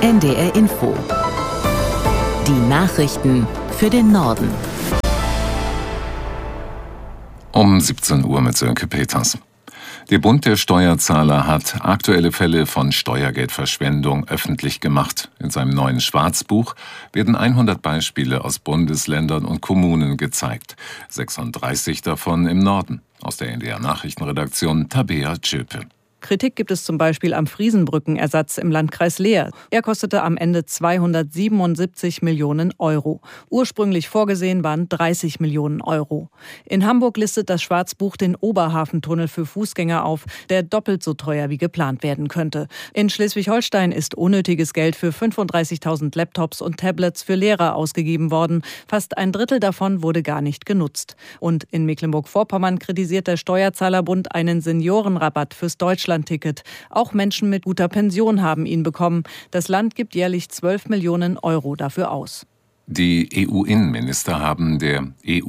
NDR Info. Die Nachrichten für den Norden. Um 17 Uhr mit Sönke Peters. Der Bund der Steuerzahler hat aktuelle Fälle von Steuergeldverschwendung öffentlich gemacht. In seinem neuen Schwarzbuch werden 100 Beispiele aus Bundesländern und Kommunen gezeigt. 36 davon im Norden. Aus der NDR Nachrichtenredaktion Tabea Zschöpe. Kritik gibt es zum Beispiel am Friesenbrückenersatz im Landkreis Leer. Er kostete am Ende 277 Millionen Euro. Ursprünglich vorgesehen waren 30 Millionen Euro. In Hamburg listet das Schwarzbuch den Oberhafentunnel für Fußgänger auf, der doppelt so teuer wie geplant werden könnte. In Schleswig-Holstein ist unnötiges Geld für 35.000 Laptops und Tablets für Lehrer ausgegeben worden. Fast ein Drittel davon wurde gar nicht genutzt. Und in Mecklenburg-Vorpommern kritisiert der Steuerzahlerbund einen Seniorenrabatt fürs Deutschlandticket. Auch Menschen mit guter Pension haben ihn bekommen. Das Land gibt jährlich 12 Millionen Euro dafür aus. Die EU-Innenminister haben der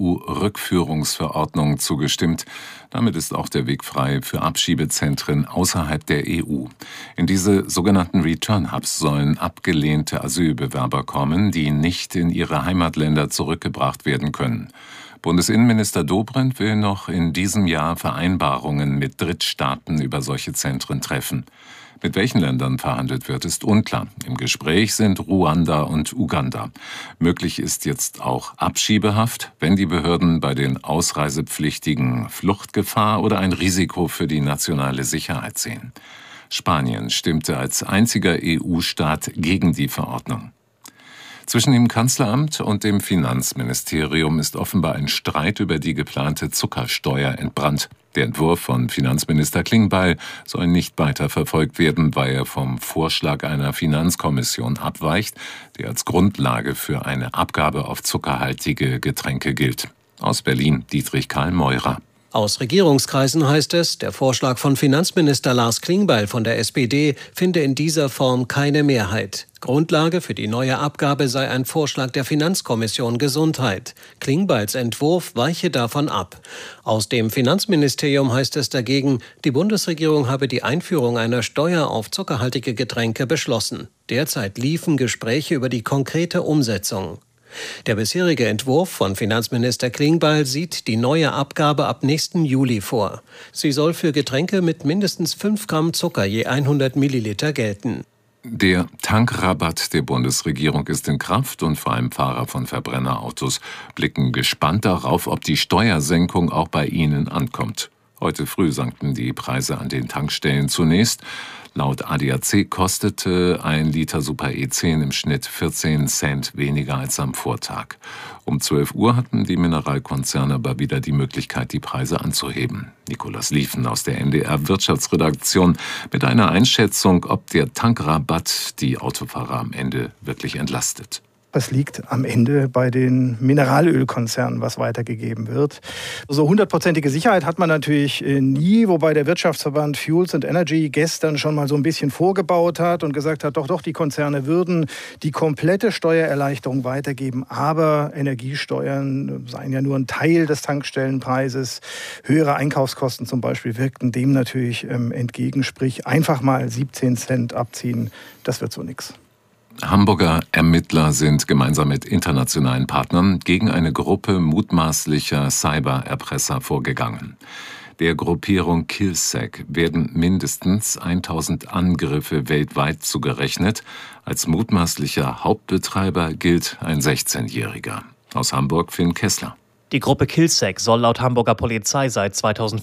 EU-Rückführungsverordnung zugestimmt. Damit ist auch der Weg frei für Abschiebezentren außerhalb der EU. In diese sogenannten Return-Hubs sollen abgelehnte Asylbewerber kommen, die nicht in ihre Heimatländer zurückgebracht werden können. Bundesinnenminister Dobrindt will noch in diesem Jahr Vereinbarungen mit Drittstaaten über solche Zentren treffen. Mit welchen Ländern verhandelt wird, ist unklar. Im Gespräch sind Ruanda und Uganda. Möglich ist jetzt auch Abschiebehaft, wenn die Behörden bei den Ausreisepflichtigen Fluchtgefahr oder ein Risiko für die nationale Sicherheit sehen. Spanien stimmte als einziger EU-Staat gegen die Verordnung. Zwischen dem Kanzleramt und dem Finanzministerium ist offenbar ein Streit über die geplante Zuckersteuer entbrannt. Der Entwurf von Finanzminister Klingbeil soll nicht weiter verfolgt werden, weil er vom Vorschlag einer Finanzkommission abweicht, der als Grundlage für eine Abgabe auf zuckerhaltige Getränke gilt. Aus Berlin Dietrich Karl Meurer. Aus Regierungskreisen heißt es, der Vorschlag von Finanzminister Lars Klingbeil von der SPD finde in dieser Form keine Mehrheit. Grundlage für die neue Abgabe sei ein Vorschlag der Finanzkommission Gesundheit. Klingbeils Entwurf weiche davon ab. Aus dem Finanzministerium heißt es dagegen, die Bundesregierung habe die Einführung einer Steuer auf zuckerhaltige Getränke beschlossen. Derzeit liefen Gespräche über die konkrete Umsetzung. Der bisherige Entwurf von Finanzminister Klingbeil sieht die neue Abgabe ab nächsten Juli vor. Sie soll für Getränke mit mindestens 5 Gramm Zucker je 100 Milliliter gelten. Der Tankrabatt der Bundesregierung ist in Kraft und vor allem Fahrer von Verbrennerautos blicken gespannt darauf, ob die Steuersenkung auch bei ihnen ankommt. Heute früh sanken die Preise an den Tankstellen zunächst. Laut ADAC kostete ein Liter Super E10 im Schnitt 14 Cent weniger als am Vortag. Um 12 Uhr hatten die Mineralkonzerne aber wieder die Möglichkeit, die Preise anzuheben. Nikolaus Liefen aus der NDR Wirtschaftsredaktion mit einer Einschätzung, ob der Tankrabatt die Autofahrer am Ende wirklich entlastet. Das liegt am Ende bei den Mineralölkonzernen, was weitergegeben wird. So 100%ige Sicherheit hat man natürlich nie, wobei der Wirtschaftsverband Fuels and Energy gestern schon mal so ein bisschen vorgebaut hat und gesagt hat, doch, die Konzerne würden die komplette Steuererleichterung weitergeben, aber Energiesteuern seien ja nur ein Teil des Tankstellenpreises. Höhere Einkaufskosten zum Beispiel wirkten dem natürlich entgegen, sprich einfach mal 17 Cent abziehen, das wird so nichts. Hamburger Ermittler sind gemeinsam mit internationalen Partnern gegen eine Gruppe mutmaßlicher Cybererpresser vorgegangen. Der Gruppierung Killsec werden mindestens 1000 Angriffe weltweit zugerechnet. Als mutmaßlicher Hauptbetreiber gilt ein 16-Jähriger. Aus Hamburg Finn Kessler. Die Gruppe Killsec soll laut Hamburger Polizei seit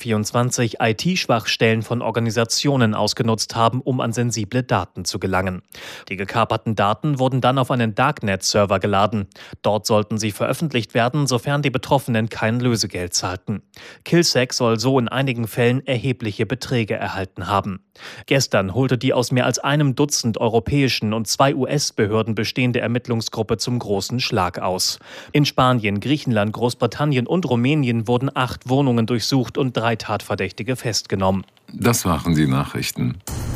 2024 IT-Schwachstellen von Organisationen ausgenutzt haben, um an sensible Daten zu gelangen. Die gekaperten Daten wurden dann auf einen Darknet-Server geladen. Dort sollten sie veröffentlicht werden, sofern die Betroffenen kein Lösegeld zahlten. Killsec soll so in einigen Fällen erhebliche Beträge erhalten haben. Gestern holte die aus mehr als einem Dutzend europäischen und 2 US-Behörden bestehende Ermittlungsgruppe zum großen Schlag aus. In Spanien, Griechenland, Großbritannien und Rumänien wurden 8 Wohnungen durchsucht und 3 Tatverdächtige festgenommen. Das waren die Nachrichten.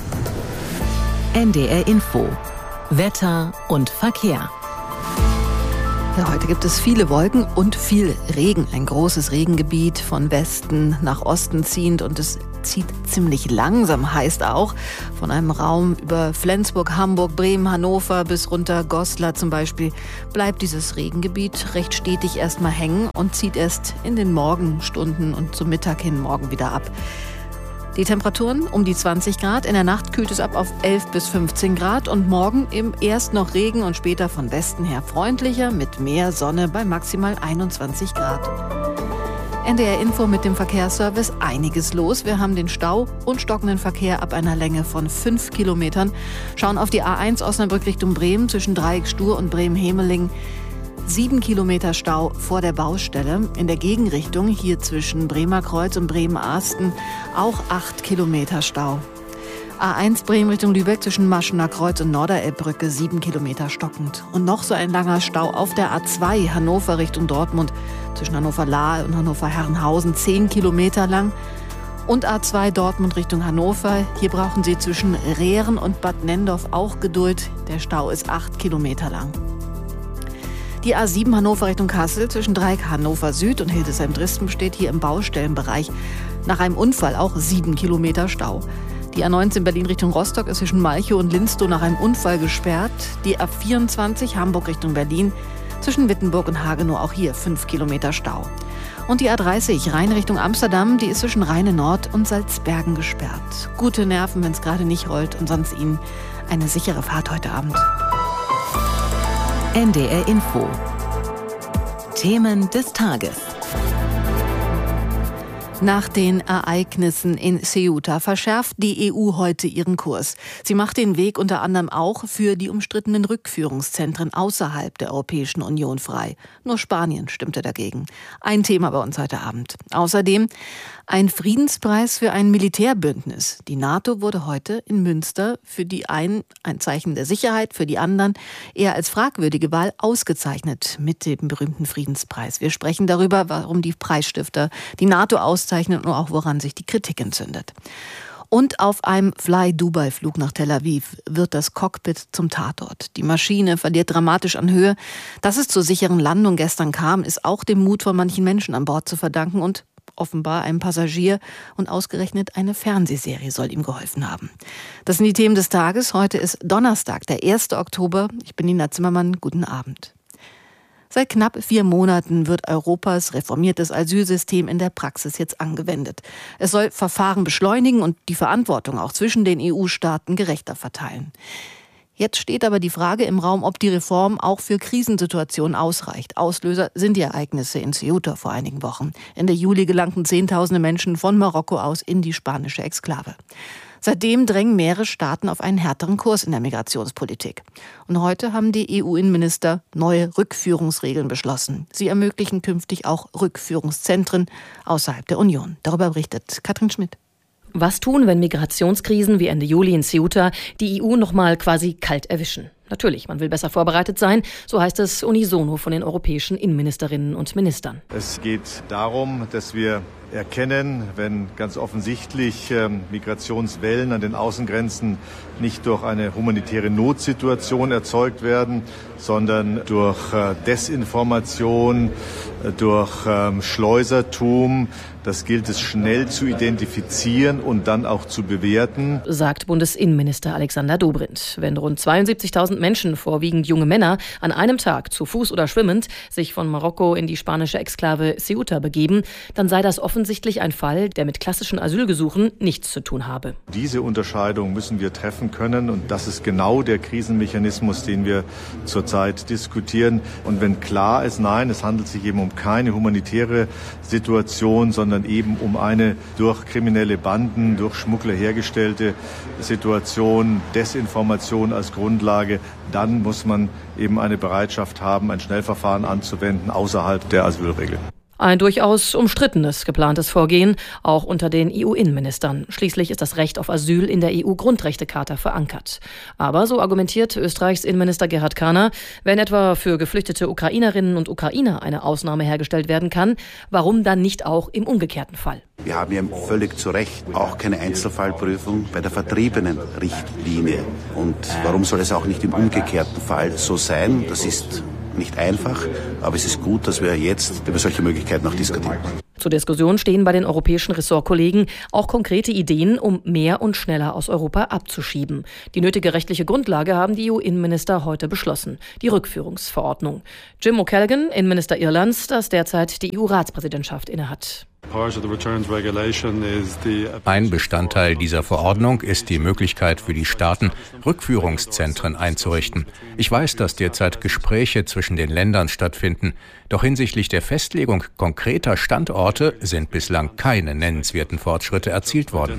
NDR Info. Wetter und Verkehr. Ja, heute gibt es viele Wolken und viel Regen. Ein großes Regengebiet von Westen nach Osten ziehend und es zieht ziemlich langsam, heißt auch. Von einem Raum über Flensburg, Hamburg, Bremen, Hannover bis runter Goslar zum Beispiel bleibt dieses Regengebiet recht stetig erstmal hängen und zieht erst in den Morgenstunden und zum Mittag hin morgen wieder ab. Die Temperaturen um die 20 Grad, in der Nacht kühlt es ab auf 11 bis 15 Grad und morgen eben erst noch Regen und später von Westen her freundlicher mit mehr Sonne bei maximal 21 Grad. NDR Info mit dem Verkehrsservice, einiges los. Wir haben den Stau und stockenden Verkehr ab einer Länge von 5 Kilometern. Schauen auf die A1 Osnabrück Richtung Bremen zwischen Dreieck Stur und Bremen-Hemeling. 7 Kilometer Stau vor der Baustelle. In der Gegenrichtung, hier zwischen Bremer Kreuz und Bremen-Arsten, auch 8 Kilometer Stau. A1 Bremen Richtung Lübeck zwischen Maschener Kreuz und Norderelbbrücke 7 Kilometer stockend. Und noch so ein langer Stau auf der A2 Hannover Richtung Dortmund zwischen Hannover-Lahl und Hannover-Herrenhausen 10 Kilometer lang. Und A2 Dortmund Richtung Hannover. Hier brauchen Sie zwischen Rehren und Bad Nenndorf auch Geduld. Der Stau ist 8 Kilometer lang. Die A7 Hannover Richtung Kassel zwischen Dreieck Hannover Süd und Hildesheim-Dresden steht hier im Baustellenbereich. Nach einem Unfall auch 7 Kilometer Stau. Die A19 Berlin Richtung Rostock ist zwischen Malchow und Linstow nach einem Unfall gesperrt. Die A24 Hamburg Richtung Berlin zwischen Wittenburg und Hagenow auch hier 5 Kilometer Stau. Und die A30 Rhein Richtung Amsterdam, die ist zwischen Rheine Nord und Salzbergen gesperrt. Gute Nerven, wenn es gerade nicht rollt und sonst Ihnen eine sichere Fahrt heute Abend. NDR Info. Themen des Tages. Nach den Ereignissen in Ceuta verschärft die EU heute ihren Kurs. Sie macht den Weg unter anderem auch für die umstrittenen Rückführungszentren außerhalb der Europäischen Union frei. Nur Spanien stimmte dagegen. Ein Thema bei uns heute Abend. Außerdem ein Friedenspreis für ein Militärbündnis. Die NATO wurde heute in Münster für die einen ein Zeichen der Sicherheit, für die anderen eher als fragwürdige Wahl ausgezeichnet mit dem berühmten Friedenspreis. Wir sprechen darüber, warum die Preisstifter die NATO auszeichnen und auch woran sich die Kritik entzündet. Und auf einem Fly-Dubai-Flug nach Tel Aviv wird das Cockpit zum Tatort. Die Maschine verliert dramatisch an Höhe. Dass es zur sicheren Landung gestern kam, ist auch dem Mut von manchen Menschen an Bord zu verdanken und offenbar einem Passagier, und ausgerechnet eine Fernsehserie soll ihm geholfen haben. Das sind die Themen des Tages. Heute ist Donnerstag, der 1. Oktober. Ich bin Nina Zimmermann. Guten Abend. Seit knapp 4 Monaten wird Europas reformiertes Asylsystem in der Praxis jetzt angewendet. Es soll Verfahren beschleunigen und die Verantwortung auch zwischen den EU-Staaten gerechter verteilen. Jetzt steht aber die Frage im Raum, ob die Reform auch für Krisensituationen ausreicht. Auslöser sind die Ereignisse in Ceuta vor einigen Wochen. Ende Juli gelangten Zehntausende Menschen von Marokko aus in die spanische Exklave. Seitdem drängen mehrere Staaten auf einen härteren Kurs in der Migrationspolitik. Und heute haben die EU-Innenminister neue Rückführungsregeln beschlossen. Sie ermöglichen künftig auch Rückführungszentren außerhalb der Union. Darüber berichtet Katrin Schmidt. Was tun, wenn Migrationskrisen wie Ende Juli in Ceuta die EU nochmal quasi kalt erwischen? Natürlich, man will besser vorbereitet sein, so heißt es unisono von den europäischen Innenministerinnen und Ministern. Es geht darum, dass wir erkennen, wenn ganz offensichtlich Migrationswellen an den Außengrenzen nicht durch eine humanitäre Notsituation erzeugt werden, sondern durch Desinformation, durch Schleusertum. Das gilt es schnell zu identifizieren und dann auch zu bewerten, sagt Bundesinnenminister Alexander Dobrindt. Wenn rund 72.000 Menschen, vorwiegend junge Männer, an einem Tag zu Fuß oder schwimmend sich von Marokko in die spanische Exklave Ceuta begeben, dann sei das offensichtlich ein Fall, der mit klassischen Asylgesuchen nichts zu tun habe. Diese Unterscheidung müssen wir treffen können und das ist genau der Krisenmechanismus, den wir zurzeit diskutieren. Und wenn klar ist, nein, es handelt sich eben um keine humanitäre Situation, sondern eben um eine durch kriminelle Banden, durch Schmuggler hergestellte Situation, Desinformation als Grundlage, dann muss man eben eine Bereitschaft haben, ein Schnellverfahren anzuwenden außerhalb der Asylregeln. Ein durchaus umstrittenes geplantes Vorgehen, auch unter den EU-Innenministern. Schließlich ist das Recht auf Asyl in der EU-Grundrechtecharta verankert. Aber, so argumentiert Österreichs Innenminister Gerhard Kahner, wenn etwa für geflüchtete Ukrainerinnen und Ukrainer eine Ausnahme hergestellt werden kann, warum dann nicht auch im umgekehrten Fall? Wir haben ja völlig zu Recht auch keine Einzelfallprüfung bei der Vertriebenen-Richtlinie. Und warum soll es auch nicht im umgekehrten Fall so sein? Das ist nicht einfach, aber es ist gut, dass wir jetzt über solche Möglichkeiten auch diskutieren. Zur Diskussion stehen bei den europäischen Ressortkollegen auch konkrete Ideen, um mehr und schneller aus Europa abzuschieben. Die nötige rechtliche Grundlage haben die EU-Innenminister heute beschlossen, die Rückführungsverordnung. Jim O'Callaghan, Innenminister Irlands, das derzeit die EU-Ratspräsidentschaft innehat. Ein Bestandteil dieser Verordnung ist die Möglichkeit für die Staaten, Rückführungszentren einzurichten. Ich weiß, dass derzeit Gespräche zwischen den Ländern stattfinden, doch hinsichtlich der Festlegung konkreter Standorte sind bislang keine nennenswerten Fortschritte erzielt worden.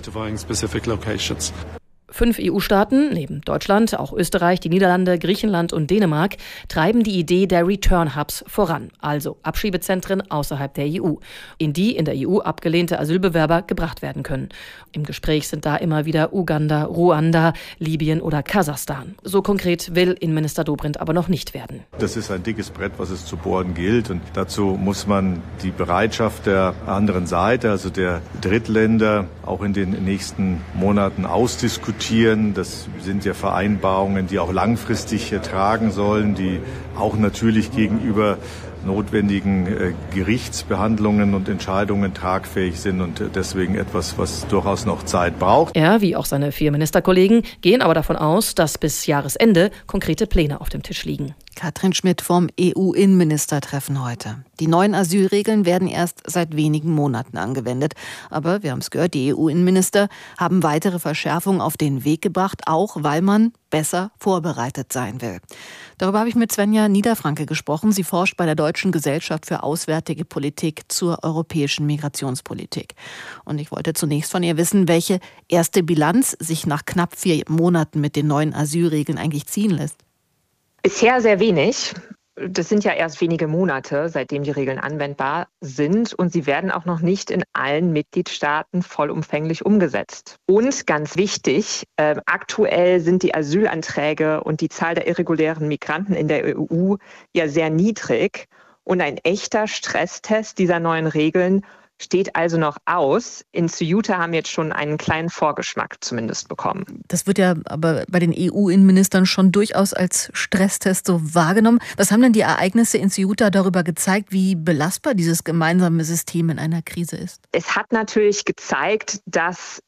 5 EU-Staaten, neben Deutschland, auch Österreich, die Niederlande, Griechenland und Dänemark, treiben die Idee der Return-Hubs voran, also Abschiebezentren außerhalb der EU, in die in der EU abgelehnte Asylbewerber gebracht werden können. Im Gespräch sind da immer wieder Uganda, Ruanda, Libyen oder Kasachstan. So konkret will Innenminister Dobrindt aber noch nicht werden. Das ist ein dickes Brett, was es zu bohren gilt. Und dazu muss man die Bereitschaft der anderen Seite, also der Drittländer, auch in den nächsten Monaten ausdiskutieren. Das sind ja Vereinbarungen, die auch langfristig tragen sollen, die auch natürlich gegenüber notwendigen Gerichtsbehandlungen und Entscheidungen tragfähig sind und deswegen etwas, was durchaus noch Zeit braucht. Er, wie auch seine 4 Ministerkollegen, gehen aber davon aus, dass bis Jahresende konkrete Pläne auf dem Tisch liegen. Katrin Schmidt vom EU-Innenministertreffen heute. Die neuen Asylregeln werden erst seit wenigen Monaten angewendet. Aber wir haben es gehört, die EU-Innenminister haben weitere Verschärfungen auf den Weg gebracht, auch weil man besser vorbereitet sein will. Darüber habe ich mit Svenja Niederfranke gesprochen. Sie forscht bei der Deutschen Gesellschaft für Auswärtige Politik zur europäischen Migrationspolitik. Und ich wollte zunächst von ihr wissen, welche erste Bilanz sich nach knapp 4 Monaten mit den neuen Asylregeln eigentlich ziehen lässt. Bisher sehr wenig. Das sind ja erst wenige Monate, seitdem die Regeln anwendbar sind. Und sie werden auch noch nicht in allen Mitgliedstaaten vollumfänglich umgesetzt. Und ganz wichtig, aktuell sind die Asylanträge und die Zahl der irregulären Migranten in der EU ja sehr niedrig. Und ein echter Stresstest dieser neuen Regeln steht also noch aus. In Ceuta haben wir jetzt schon einen kleinen Vorgeschmack zumindest bekommen. Das wird ja aber bei den EU-Innenministern schon durchaus als Stresstest so wahrgenommen. Was haben denn die Ereignisse in Ceuta darüber gezeigt, wie belastbar dieses gemeinsame System in einer Krise ist? Es hat natürlich gezeigt, dass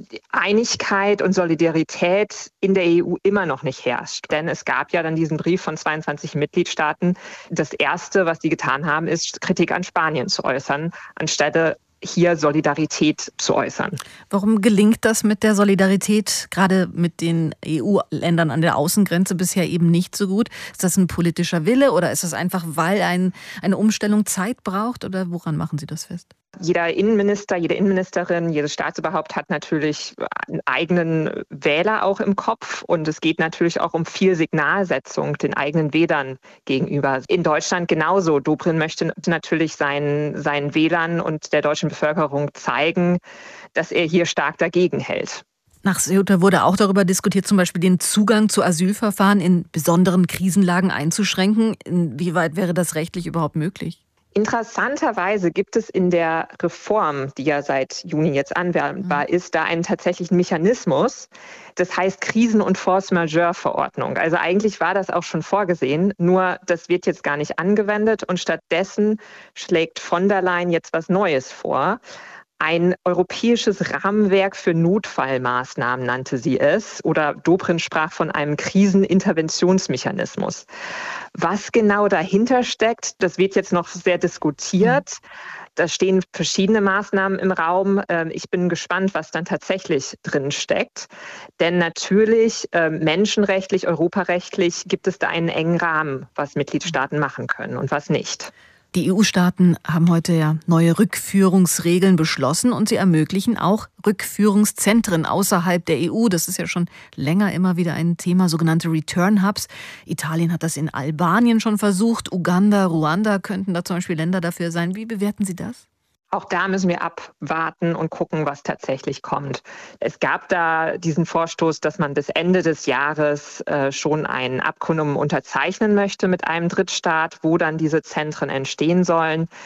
Einigkeit und Solidarität in der EU immer noch nicht herrscht. Denn es gab ja dann diesen Brief von 22 Mitgliedstaaten. Das Erste, was sie getan haben, ist Kritik an Spanien zu äußern, anstelle hier Solidarität zu äußern. Warum gelingt das mit der Solidarität, gerade mit den EU-Ländern an der Außengrenze, bisher eben nicht so gut? Ist das ein politischer Wille oder ist das einfach, weil eine Umstellung Zeit braucht? Oder woran machen Sie das fest? Jeder Innenminister, jede Innenministerin, jedes Staatsoberhaupt hat natürlich einen eigenen Wähler auch im Kopf. Und es geht natürlich auch um viel Signalsetzung den eigenen Wählern gegenüber. In Deutschland genauso. Dobrindt möchte natürlich seinen Wählern und der deutschen Bevölkerung zeigen, dass er hier stark dagegen hält. Nach Ceuta wurde auch darüber diskutiert, zum Beispiel den Zugang zu Asylverfahren in besonderen Krisenlagen einzuschränken. Inwieweit wäre das rechtlich überhaupt möglich? Interessanterweise gibt es in der Reform, die ja seit Juni jetzt anwendbar ist, da einen tatsächlichen Mechanismus. Das heißt Krisen- und Force-Majeure-Verordnung. Also eigentlich war das auch schon vorgesehen, nur das wird jetzt gar nicht angewendet und stattdessen schlägt von der Leyen jetzt was Neues vor. Ein europäisches Rahmenwerk für Notfallmaßnahmen nannte sie es, oder Dobrindt sprach von einem Kriseninterventionsmechanismus. Was genau dahinter steckt, das wird jetzt noch sehr diskutiert. Da stehen verschiedene Maßnahmen im Raum. Ich bin gespannt, was dann tatsächlich drin steckt. Denn natürlich menschenrechtlich, europarechtlich gibt es da einen engen Rahmen, was Mitgliedstaaten machen können und was nicht. Die EU-Staaten haben heute ja neue Rückführungsregeln beschlossen und sie ermöglichen auch Rückführungszentren außerhalb der EU. Das ist ja schon länger immer wieder ein Thema, sogenannte Return-Hubs. Italien hat das in Albanien schon versucht. Uganda, Ruanda könnten da zum Beispiel Länder dafür sein. Wie bewerten Sie das? Auch da müssen wir abwarten und gucken, was tatsächlich kommt. Es gab da diesen Vorstoß, dass man bis Ende des Jahres schon ein Abkommen unterzeichnen möchte mit einem Drittstaat, wo dann diese Zentren entstehen sollen.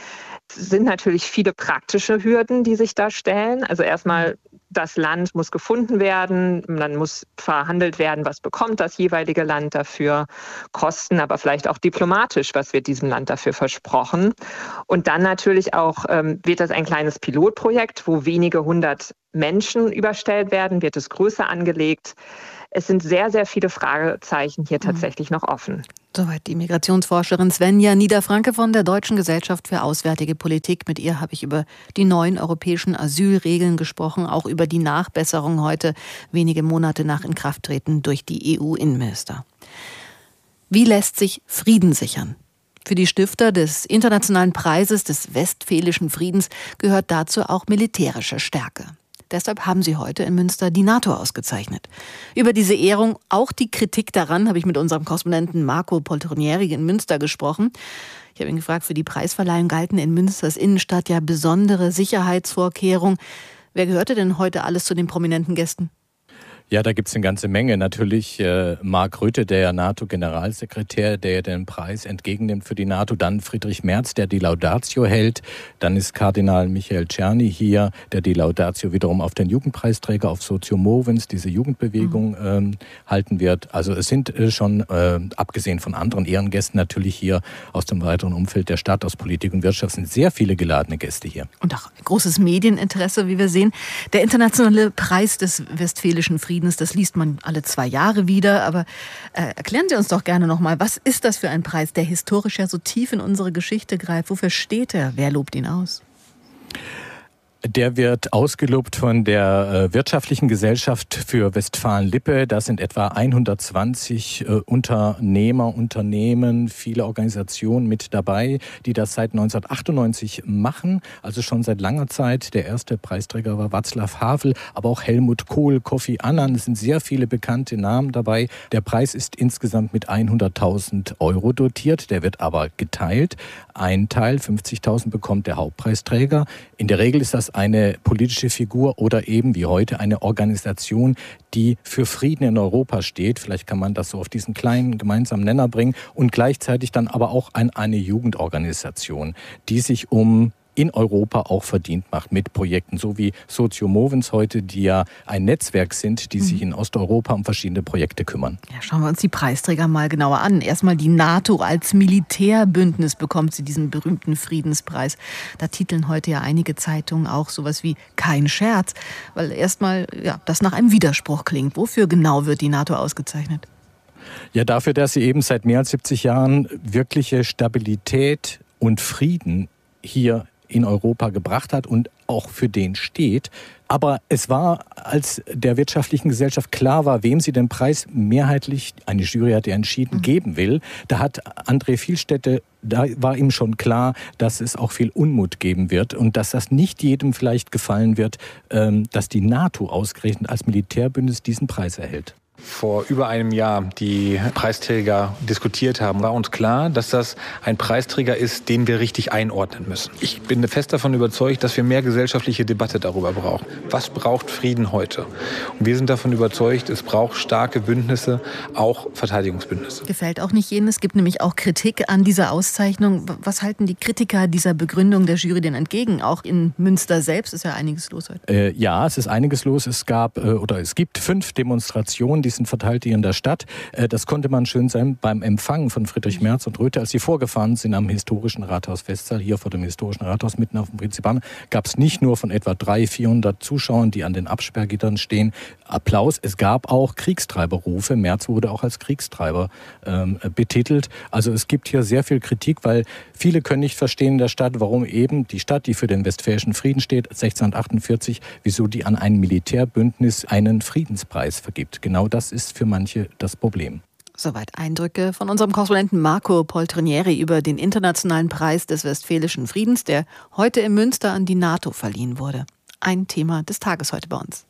Es sind natürlich viele praktische Hürden, die sich da stellen. Also erstmal, das Land muss gefunden werden, dann muss verhandelt werden, was bekommt das jeweilige Land dafür, Kosten, aber vielleicht auch diplomatisch, was wird diesem Land dafür versprochen. Und dann natürlich auch wird das ein kleines Pilotprojekt, wo wenige 100 Menschen überstellt werden, wird es größer angelegt. Es sind sehr, sehr viele Fragezeichen hier tatsächlich noch offen. Soweit die Migrationsforscherin Svenja Niederfranke von der Deutschen Gesellschaft für Auswärtige Politik. Mit ihr habe ich über die neuen europäischen Asylregeln gesprochen, auch über die Nachbesserung heute, wenige Monate nach Inkrafttreten durch die EU-Innenminister. Wie lässt sich Frieden sichern? Für die Stifter des Internationalen Preises des Westfälischen Friedens gehört dazu auch militärische Stärke. Deshalb haben sie heute in Münster die NATO ausgezeichnet. Über diese Ehrung, auch die Kritik daran, habe ich mit unserem Korrespondenten Marco Poltronieri in Münster gesprochen. Ich habe ihn gefragt, für die Preisverleihung galten in Münsters Innenstadt ja besondere Sicherheitsvorkehrungen. Wer gehörte denn heute alles zu den prominenten Gästen? Ja, da gibt es eine ganze Menge. Natürlich Mark Rutte, der NATO-Generalsekretär, der den Preis entgegennimmt für die NATO. Dann Friedrich Merz, der die Laudatio hält. Dann ist Kardinal Michael Czerny hier, der die Laudatio wiederum auf den Jugendpreisträger, auf Socio Movens, diese Jugendbewegung, halten wird. Also es sind schon, abgesehen von anderen Ehrengästen, natürlich hier aus dem weiteren Umfeld der Stadt, aus Politik und Wirtschaft, sind sehr viele geladene Gäste hier. Und auch großes Medieninteresse, wie wir sehen. Der Internationale Preis des Westfälischen Friedens, das liest man alle 2 Jahre wieder. Aber erklären Sie uns doch gerne nochmal, was ist das für ein Preis, der historisch ja so tief in unsere Geschichte greift? Wofür steht er? Wer lobt ihn aus? Der wird ausgelobt von der Wirtschaftlichen Gesellschaft für Westfalen-Lippe. Da sind etwa 120 Unternehmer, Unternehmen, viele Organisationen mit dabei, die das seit 1998 machen, also schon seit langer Zeit. Der erste Preisträger war Václav Havel, aber auch Helmut Kohl, Kofi Annan. Es sind sehr viele bekannte Namen dabei. Der Preis ist insgesamt mit 100.000 Euro dotiert. Der wird aber geteilt. Ein Teil, 50.000, bekommt der Hauptpreisträger. In der Regel ist das eine politische Figur oder eben wie heute eine Organisation, die für Frieden in Europa steht. Vielleicht kann man das so auf diesen kleinen gemeinsamen Nenner bringen. Und gleichzeitig dann aber auch eine Jugendorganisation, die sich in Europa auch verdient macht mit Projekten, so wie Socio Movens heute, die ja ein Netzwerk sind, die sich in Osteuropa um verschiedene Projekte kümmern. Ja, schauen wir uns die Preisträger mal genauer an. Erstmal die NATO als Militärbündnis bekommt sie diesen berühmten Friedenspreis. Da titeln heute ja einige Zeitungen auch sowas wie "Kein Scherz", weil erstmal das nach einem Widerspruch klingt. Wofür genau wird die NATO ausgezeichnet? Ja, dafür, dass sie eben seit mehr als 70 Jahren wirkliche Stabilität und Frieden hier in Europa gebracht hat und auch für den steht. Aber es war, als der Wirtschaftlichen Gesellschaft klar war, wem sie den Preis mehrheitlich, eine Jury hat ja entschieden, geben will, da hat André Vielstädte, da war ihm schon klar, dass es auch viel Unmut geben wird und dass das nicht jedem vielleicht gefallen wird, dass die NATO ausgerechnet als Militärbündnis diesen Preis erhält. Vor über einem Jahr die Preisträger diskutiert haben, war uns klar, dass das ein Preisträger ist, den wir richtig einordnen müssen. Ich bin fest davon überzeugt, dass wir mehr gesellschaftliche Debatte darüber brauchen. Was braucht Frieden heute? Und wir sind davon überzeugt, es braucht starke Bündnisse, auch Verteidigungsbündnisse. Gefällt auch nicht jedem. Es gibt nämlich auch Kritik an dieser Auszeichnung. Was halten die Kritiker dieser Begründung der Jury denn entgegen? Auch in Münster selbst ist ja einiges los heute. Ja, es ist einiges los. Es gibt 5 Demonstrationen, die sind verteilt hier in der Stadt. Das konnte man schön sein beim Empfang von Friedrich Merz und Rutte, als sie vorgefahren sind am historischen Rathaus-Festsaal, hier vor dem historischen Rathaus mitten auf dem Prinzipan, gab es nicht nur von etwa 300-400 Zuschauern, die an den Absperrgittern stehen, Applaus. Es gab auch Kriegstreiberrufe. Merz wurde auch als Kriegstreiber betitelt. Also es gibt hier sehr viel Kritik, weil viele können nicht verstehen in der Stadt, warum eben die Stadt, die für den Westfälischen Frieden steht, 1648, wieso die an ein Militärbündnis einen Friedenspreis vergibt. Genau das ist für manche das Problem. Soweit Eindrücke von unserem Korrespondenten Marco Poltronieri über den Internationalen Preis des Westfälischen Friedens, der heute in Münster an die NATO verliehen wurde. Ein Thema des Tages heute bei uns.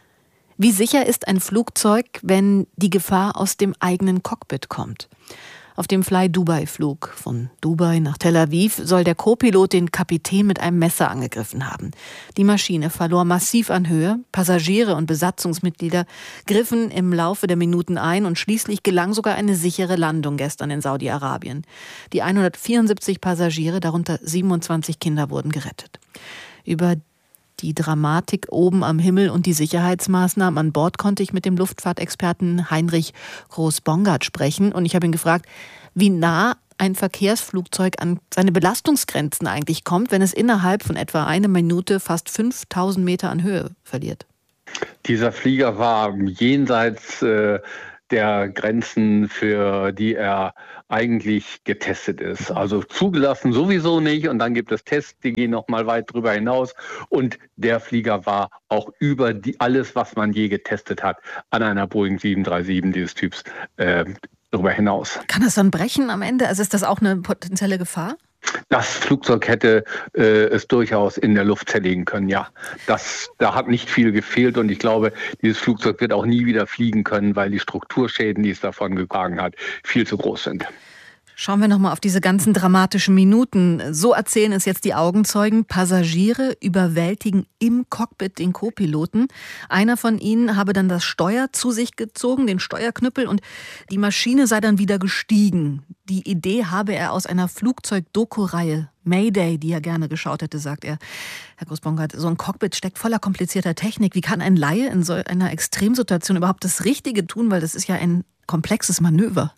Wie sicher ist ein Flugzeug, wenn die Gefahr aus dem eigenen Cockpit kommt? Auf dem Fly-Dubai-Flug von Dubai nach Tel Aviv soll der Co-Pilot den Kapitän mit einem Messer angegriffen haben. Die Maschine verlor massiv an Höhe. Passagiere und Besatzungsmitglieder griffen im Laufe der Minuten ein und schließlich gelang sogar eine sichere Landung gestern in Saudi-Arabien. Die 174 Passagiere, darunter 27 Kinder, wurden gerettet. Über die Dramatik oben am Himmel und die Sicherheitsmaßnahmen an Bord konnte ich mit dem Luftfahrtexperten Heinrich Groß-Bongard sprechen. Und ich habe ihn gefragt, wie nah ein Verkehrsflugzeug an seine Belastungsgrenzen eigentlich kommt, wenn es innerhalb von etwa einer Minute fast 5000 Meter an Höhe verliert. Dieser Flieger war jenseits der Grenzen, für die er eigentlich getestet ist. Also zugelassen sowieso nicht, und dann gibt es Tests, die gehen noch mal weit drüber hinaus, und der Flieger war auch über alles, was man je getestet hat, an einer Boeing 737 dieses Typs darüber hinaus. Kann das dann brechen am Ende? Also ist das auch eine potenzielle Gefahr? Das Flugzeug hätte es durchaus in der Luft zerlegen können, ja. Da hat nicht viel gefehlt, und ich glaube, dieses Flugzeug wird auch nie wieder fliegen können, weil die Strukturschäden, die es davon getragen hat, viel zu groß sind. Schauen wir nochmal auf diese ganzen dramatischen Minuten. So erzählen es jetzt die Augenzeugen. Passagiere überwältigen im Cockpit den Co-Piloten. Einer von ihnen habe dann das Steuer zu sich gezogen, den Steuerknüppel, und die Maschine sei dann wieder gestiegen. Die Idee habe er aus einer Flugzeug-Doku-Reihe Mayday, die er gerne geschaut hätte, sagt er. Herr Groß-Bongard, so ein Cockpit steckt voller komplizierter Technik. Wie kann ein Laie in so einer Extremsituation überhaupt das Richtige tun? Weil das ist ja ein komplexes Manöver.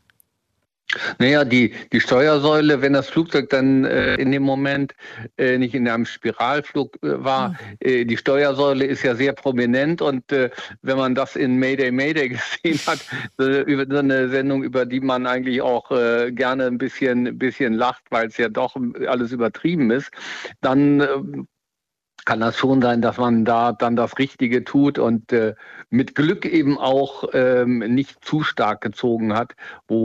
Naja, die Steuersäule, wenn das Flugzeug dann in dem Moment nicht in einem Spiralflug war, die Steuersäule ist ja sehr prominent, und wenn man das in Mayday Mayday gesehen hat, über so eine Sendung, über die man eigentlich auch gerne ein bisschen lacht, weil es ja doch alles übertrieben ist, dann kann das schon sein, dass man da dann das Richtige tut und mit Glück eben auch nicht zu stark gezogen hat,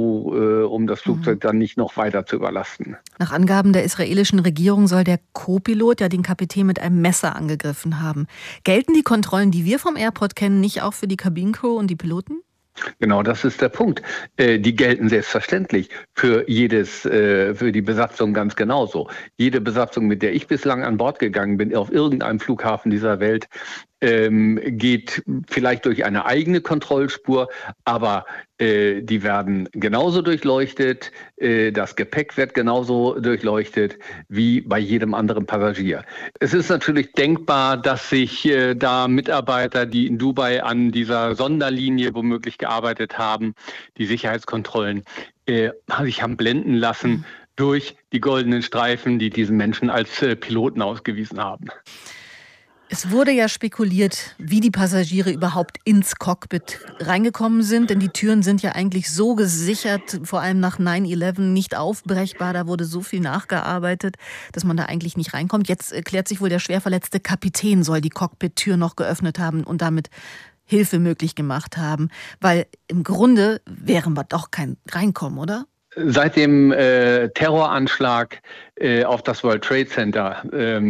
um das Flugzeug dann nicht noch weiter zu überlasten. Nach Angaben der israelischen Regierung soll der Co-Pilot ja den Kapitän mit einem Messer angegriffen haben. Gelten die Kontrollen, die wir vom Airport kennen, nicht auch für die Kabinencrew und die Piloten? Genau, das ist der Punkt. Die gelten selbstverständlich für die Besatzung ganz genauso. Jede Besatzung, mit der ich bislang an Bord gegangen bin, auf irgendeinem Flughafen dieser Welt, geht vielleicht durch eine eigene Kontrollspur, aber die werden genauso durchleuchtet, das Gepäck wird genauso durchleuchtet wie bei jedem anderen Passagier. Es ist natürlich denkbar, dass sich da Mitarbeiter, die in Dubai an dieser Sonderlinie womöglich gearbeitet haben, die Sicherheitskontrollen, sich haben blenden lassen durch die goldenen Streifen, die diesen Menschen als Piloten ausgewiesen haben. Es wurde ja spekuliert, wie die Passagiere überhaupt ins Cockpit reingekommen sind, denn die Türen sind ja eigentlich so gesichert, vor allem nach 9/11 nicht aufbrechbar. Da wurde so viel nachgearbeitet, dass man da eigentlich nicht reinkommt. Jetzt klärt sich wohl, der schwer verletzte Kapitän soll die Cockpit-Tür noch geöffnet haben und damit Hilfe möglich gemacht haben, weil im Grunde wären wir doch kein Reinkommen, oder? Seit dem Terroranschlag auf das World Trade Center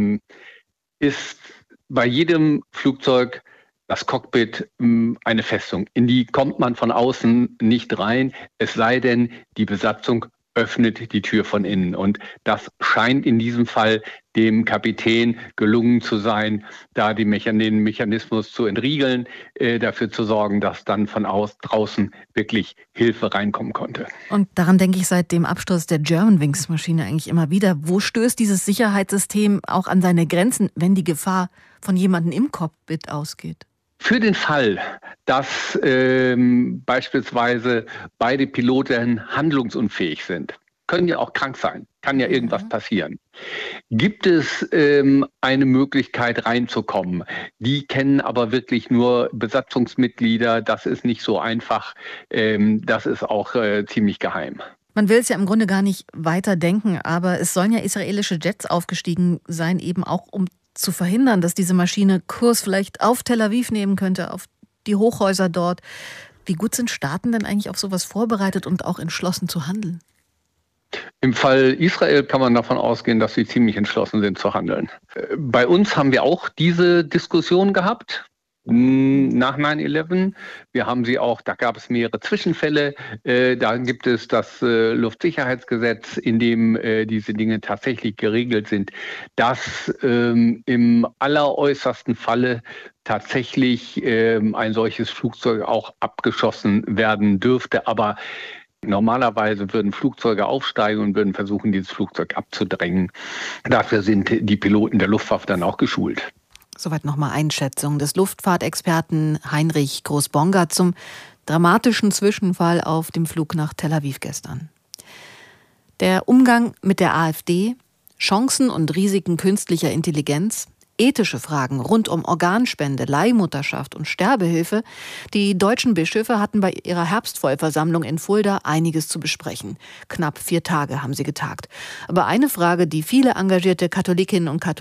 ist bei jedem Flugzeug das Cockpit eine Festung. In die kommt man von außen nicht rein, es sei denn, die Besatzung öffnet die Tür von innen. Und das scheint in diesem Fall dem Kapitän gelungen zu sein, da den Mechanismus zu entriegeln, dafür zu sorgen, dass dann von draußen wirklich Hilfe reinkommen konnte. Und daran denke ich seit dem Absturz der Germanwings-Maschine eigentlich immer wieder. Wo stößt dieses Sicherheitssystem auch an seine Grenzen, wenn die Gefahr von jemandem im Cockpit ausgeht? Für den Fall, dass beispielsweise beide Piloten handlungsunfähig sind, können ja auch krank sein, kann ja irgendwas passieren, gibt es eine Möglichkeit reinzukommen. Die kennen aber wirklich nur Besatzungsmitglieder, das ist nicht so einfach, das ist auch ziemlich geheim. Man will es ja im Grunde gar nicht weiter denken, aber es sollen ja israelische Jets aufgestiegen sein, eben auch um zu verhindern, dass diese Maschine Kurs vielleicht auf Tel Aviv nehmen könnte, auf die Hochhäuser dort. Wie gut sind Staaten denn eigentlich auf sowas vorbereitet und auch entschlossen zu handeln? Im Fall Israel kann man davon ausgehen, dass sie ziemlich entschlossen sind zu handeln. Bei uns haben wir auch diese Diskussion gehabt. Nach 9/11. Wir haben sie auch, da gab es mehrere Zwischenfälle. Da gibt es das Luftsicherheitsgesetz, in dem diese Dinge tatsächlich geregelt sind, dass im alleräußersten Falle tatsächlich ein solches Flugzeug auch abgeschossen werden dürfte. Aber normalerweise würden Flugzeuge aufsteigen und würden versuchen, dieses Flugzeug abzudrängen. Dafür sind die Piloten der Luftwaffe dann auch geschult. Soweit nochmal Einschätzung des Luftfahrtexperten Heinrich Groß-Bongard zum dramatischen Zwischenfall auf dem Flug nach Tel Aviv gestern. Der Umgang mit der AfD, Chancen und Risiken künstlicher Intelligenz, ethische Fragen rund um Organspende, Leihmutterschaft und Sterbehilfe. Die deutschen Bischöfe hatten bei ihrer Herbstvollversammlung in Fulda einiges zu besprechen. Knapp 4 Tage haben sie getagt. Aber eine Frage, die viele engagierte Katholikinnen und Katholiken